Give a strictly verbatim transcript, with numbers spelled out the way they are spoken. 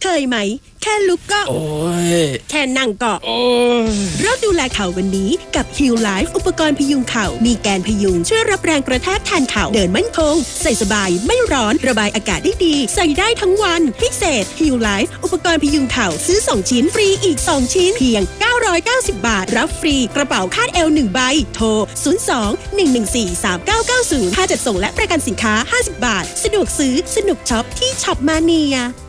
เคยไหมแค่ลุกก็โอ้ยแค่นั่งก็โอ้ยเริ่มดูแลเข่าวันนี้กับ Heal Life อุปกรณ์พยุงเข่ามีแกนพยุงช่วยรับแรงกระแทกแทนเข่าเดินมั่นคงใส่สบายไม่ร้อนระบายอากาศได้ดีใส่ได้ทั้งวันพิเศษ Heal Life อุปกรณ์พยุงเข่าซื้อสองชิ้นฟรีอีกสองชิ้นเพียงเก้าร้อยเก้าสิบบาทรับฟรีกระเป๋าคาดเอวหนึ่งใบโทรศูนย์ สอง หนึ่ง หนึ่ง สี่ สาม เก้า เก้า ศูนย์ค่าจัดส่งและประกันสินค้าห้าสิบบาทสะดวกซื้อสนุกช็อปที่ช็อปมาเนีย